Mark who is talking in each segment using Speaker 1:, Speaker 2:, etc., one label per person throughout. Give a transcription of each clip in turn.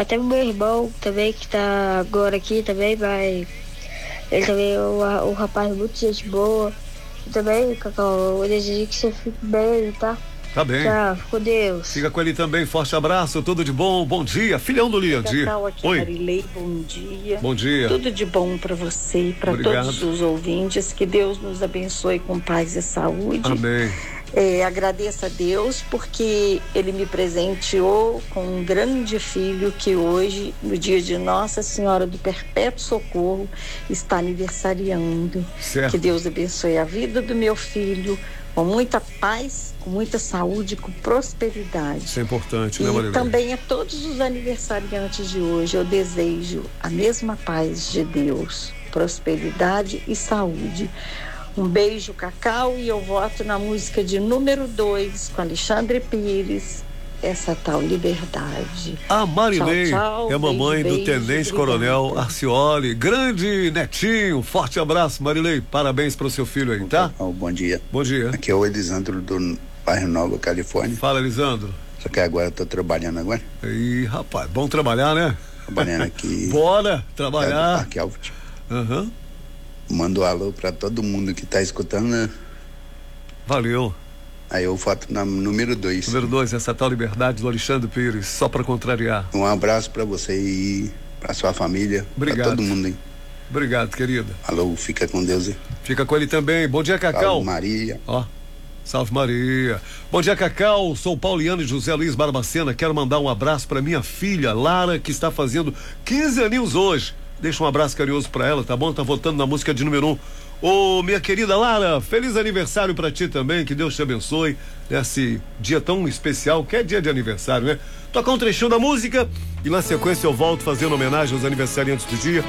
Speaker 1: até o meu irmão também, que tá agora aqui também, vai. Ele também é um rapaz muito gente boa. E também, Cacau, eu desejo que você fique bem, tá?
Speaker 2: Tá bem.
Speaker 1: Tchau, com Deus.
Speaker 2: Fica com ele também, forte abraço, tudo de bom, bom dia, filhão do Liandir.
Speaker 3: Oi. Marilei, bom dia.
Speaker 2: Bom dia.
Speaker 3: Tudo de bom para você e para todos os ouvintes, que Deus nos abençoe com paz e saúde.
Speaker 2: Amém.
Speaker 3: Agradeço a Deus porque Ele me presenteou com um grande filho que hoje, no dia de Nossa Senhora do Perpétuo Socorro, está aniversariando.
Speaker 2: Certo.
Speaker 3: Que Deus abençoe a vida do meu filho com muita paz, com muita saúde, com prosperidade.
Speaker 2: Isso é importante, né, Marilei?
Speaker 3: E também a todos os aniversariantes de hoje eu desejo a mesma paz de Deus, prosperidade e saúde. Um beijo, Cacau, e eu voto na música de número 2 com Alexandre Pires, essa tal liberdade.
Speaker 2: A Marilei
Speaker 3: tchau,
Speaker 2: é a mamãe do Tenente Coronel Arcioli, grande netinho, forte abraço, Marilei, parabéns para o seu filho aí, tá?
Speaker 4: Bom dia.
Speaker 2: Bom dia.
Speaker 4: Aqui é o Elisandro do bairro Nova, Califórnia.
Speaker 2: Fala, Elisandro.
Speaker 4: Só que agora eu tô trabalhando agora.
Speaker 2: Ih, rapaz, bom trabalhar, né?
Speaker 4: Trabalhando aqui.
Speaker 2: Bora trabalhar.
Speaker 4: Parque Alvit.
Speaker 2: Aham.
Speaker 4: Mando um alô pra todo mundo que tá escutando, né?
Speaker 2: Valeu.
Speaker 4: Aí eu voto na número 2.
Speaker 2: Número 2, essa tal liberdade do Alexandre Pires, só pra contrariar.
Speaker 4: Um abraço pra você e pra sua família.
Speaker 2: Obrigado.
Speaker 4: Pra todo mundo aí.
Speaker 2: Obrigado, querida.
Speaker 4: Alô, fica com Deus aí.
Speaker 2: Fica com ele também. Bom dia, Cacau.
Speaker 4: Salve Maria.
Speaker 2: Ó, salve Maria. Bom dia, Cacau. Sou Pauliano e José Luiz Barbacena. Quero mandar um abraço pra minha filha, Lara, que está fazendo 15 aninhos hoje. Deixa um abraço carinhoso pra ela, tá bom? Tá votando na música de número 1. Ô, minha querida Lara, feliz aniversário pra ti também, que Deus te abençoe nesse dia tão especial, que é dia de aniversário, né? Tocar um trechinho da música e na sequência eu volto fazendo homenagem aos aniversariantes do dia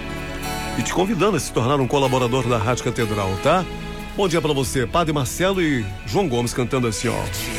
Speaker 2: e te convidando a se tornar um colaborador da Rádio Catedral, tá? Bom dia pra você, Padre Marcelo e João Gomes cantando assim, ó.